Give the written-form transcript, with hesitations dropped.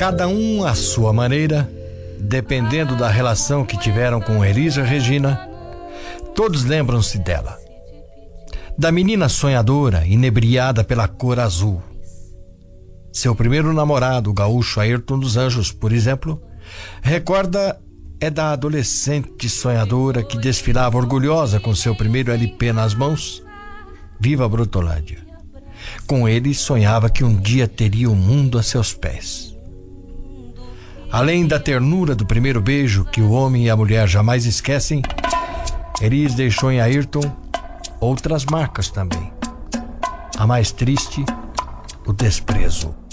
Cada um à sua maneira, dependendo da relação que tiveram com Elis e Regina, todos lembram-se dela. Da menina sonhadora, inebriada pela cor azul. Seu primeiro namorado, o gaúcho Ayrton dos Anjos, por exemplo, recorda é da adolescente sonhadora que desfilava orgulhosa com seu primeiro LP nas mãos, Viva Brutolândia. Com ele sonhava que um dia teria o mundo a seus pés. Além da ternura do primeiro beijo que o homem e a mulher jamais esquecem, Elis deixou em Ayrton outras marcas também. A mais triste, o desprezo.